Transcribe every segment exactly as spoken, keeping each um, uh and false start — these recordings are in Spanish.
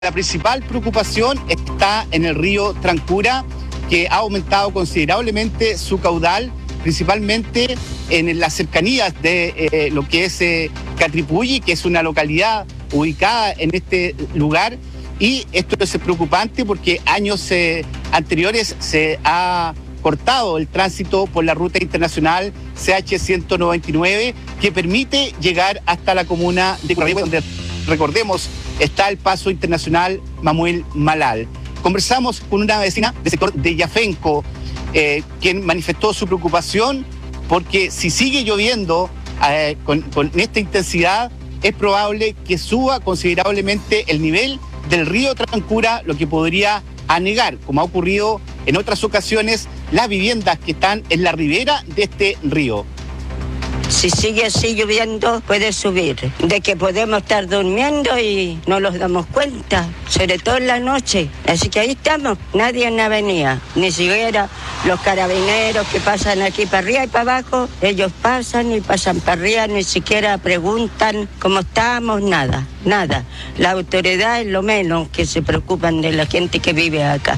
La principal preocupación está en el río Trancura, que ha aumentado considerablemente su caudal, principalmente en las cercanías de eh, lo que es eh, Catripulli, que es una localidad ubicada en este lugar. Y esto es preocupante porque años eh, anteriores se ha cortado el tránsito por la ruta internacional C H ciento noventa y nueve, que permite llegar hasta la comuna de Currahehue, donde, recordemos, está el paso internacional Mamuel Malal. Conversamos con una vecina del sector de Yafenco, eh, quien manifestó su preocupación porque si sigue lloviendo eh, con, con esta intensidad, es probable que suba considerablemente el nivel del río Trancura, lo que podría anegar, como ha ocurrido en otras ocasiones, las viviendas que están en la ribera de este río. Si sigue así lloviendo, puede subir. De que podemos estar durmiendo y no nos damos cuenta, sobre todo en la noche. Así que ahí estamos, nadie en la avenida, ni siquiera los carabineros que pasan aquí para arriba y para abajo, ellos pasan y pasan para arriba, ni siquiera preguntan cómo estamos, nada, nada. La autoridad es lo menos que se preocupan de la gente que vive acá.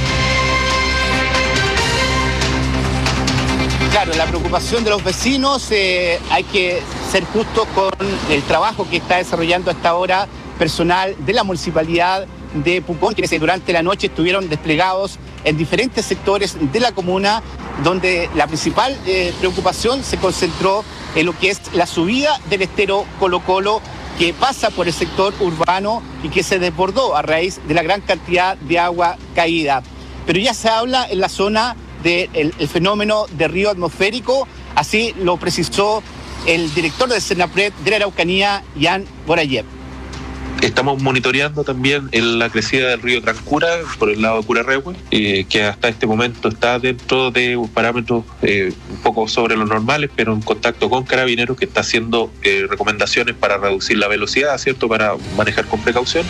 Claro, la preocupación de los vecinos, eh, hay que ser justos con el trabajo que está desarrollando hasta ahora personal de la municipalidad de Pucón, quienes durante la noche estuvieron desplegados en diferentes sectores de la comuna, donde la principal eh, preocupación se concentró en lo que es la subida del estero Colo Colo, que pasa por el sector urbano y que se desbordó a raíz de la gran cantidad de agua caída. Pero ya se habla en la zona del el fenómeno de río atmosférico, así lo precisó el director de Senapred de la Araucanía, Jan Borayev. Estamos monitoreando también la crecida del río Trancura por el lado de Currahehue, eh, que hasta este momento está dentro de parámetros eh, un poco sobre los normales, pero en contacto con Carabineros, que está haciendo eh, recomendaciones para reducir la velocidad, ¿cierto?, para manejar con precaución.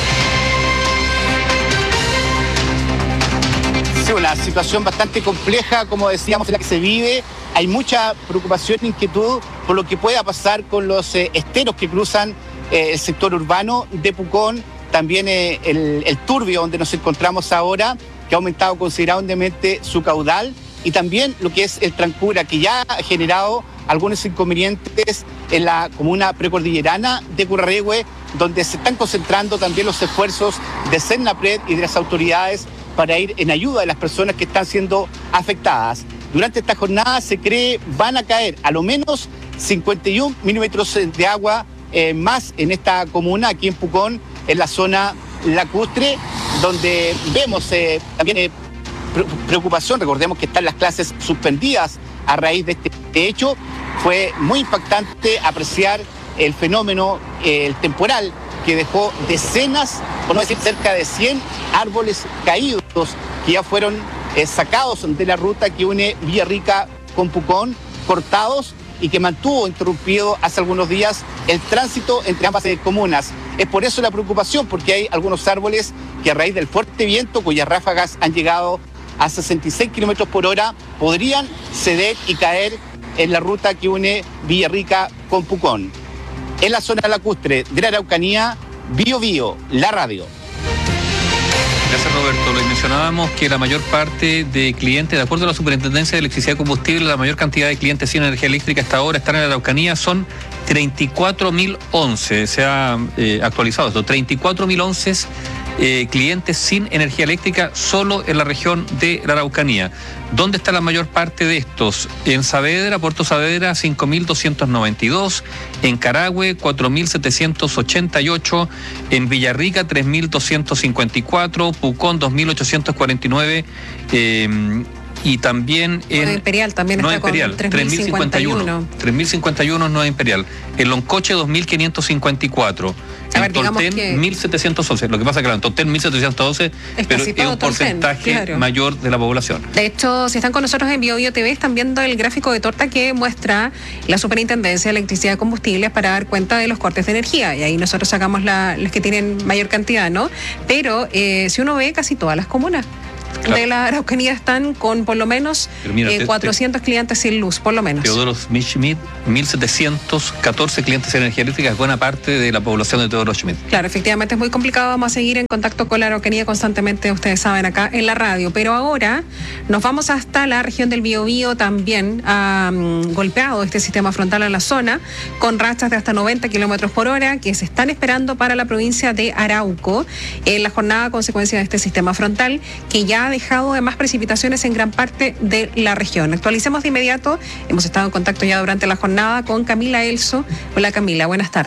Sí, una situación bastante compleja, como decíamos, en la que se vive. Hay mucha preocupación e inquietud por lo que pueda pasar con los eh, esteros que cruzan eh, el sector urbano de Pucón. También eh, el, el Turbio, donde nos encontramos ahora, que ha aumentado considerablemente su caudal. Y también lo que es el Trancura, que ya ha generado algunos inconvenientes en la comuna precordillerana de Currahehue, donde se están concentrando también los esfuerzos de Senapred y de las autoridades para ir en ayuda de las personas que están siendo afectadas. Durante esta jornada se cree van a caer a lo menos cincuenta y un milímetros de agua eh, más en esta comuna, aquí en Pucón, en la zona lacustre, donde vemos eh, también eh, preocupación. Recordemos que están las clases suspendidas a raíz de este hecho. Fue muy impactante apreciar el fenómeno, eh, el temporal, que dejó decenas, por no decir cerca de cien árboles caídos que ya fueron eh, sacados de la ruta que une Villarrica con Pucón, cortados, y que mantuvo interrumpido hace algunos días el tránsito entre ambas eh, comunas. Es por eso la preocupación, porque hay algunos árboles que a raíz del fuerte viento, cuyas ráfagas han llegado a sesenta y seis kilómetros por hora, podrían ceder y caer en la ruta que une Villarrica con Pucón. En la zona lacustre de la Araucanía, Bio Bio, la radio. Gracias, Roberto. Les mencionábamos que la mayor parte de clientes, de acuerdo a la Superintendencia de Electricidad y Combustible, la mayor cantidad de clientes sin energía eléctrica hasta ahora están en la Araucanía, son treinta y cuatro mil once, se ha eh, actualizado esto, treinta y cuatro mil once eh, clientes sin energía eléctrica solo en la región de la Araucanía. ¿Dónde está la mayor parte de estos? En Saavedra, Puerto Saavedra, cinco mil doscientos noventa y dos, en Carahue, cuatro mil setecientos ochenta y ocho, en Villarrica, tres mil doscientos cincuenta y cuatro, Pucón, dos mil ochocientos cuarenta y nueve, eh, y también en Nueva Imperial también Nueva está Imperial, con tres mil cincuenta y uno. tres mil cincuenta y uno Nueva Imperial. En Loncoche, dos mil quinientos cincuenta y cuatro. A en ver, Tolten, que... mil setecientos once. Lo que pasa es que en Tolten, mil setecientos doce, es pero es un Tolten, porcentaje claro, mayor de la población. De hecho, si están con nosotros en Bio Bio T V, están viendo el gráfico de torta que muestra la Superintendencia de Electricidad y Combustibles para dar cuenta de los cortes de energía. Y ahí nosotros sacamos la, los que tienen mayor cantidad, ¿no? Pero eh, si uno ve casi todas las comunas, Claro. de la Araucanía están con por lo menos mira, eh, te, cuatrocientos te, clientes sin luz, por lo menos. Teodoro Schmidt, mil setecientos catorce clientes en energía eléctrica, es buena parte de la población de Teodoro Schmidt. Claro, efectivamente es muy complicado, vamos a seguir en contacto con la Araucanía constantemente, ustedes saben, acá en la radio, pero ahora nos vamos hasta la región del Biobío, también ha um, golpeado este sistema frontal a la zona, con rachas de hasta noventa kilómetros por hora, que se están esperando para la provincia de Arauco, en la jornada a consecuencia de este sistema frontal, que ya ha dejado además precipitaciones en gran parte de la región. Actualicemos de inmediato, hemos estado en contacto ya durante la jornada con Camila Elso. Hola Camila, buenas tardes.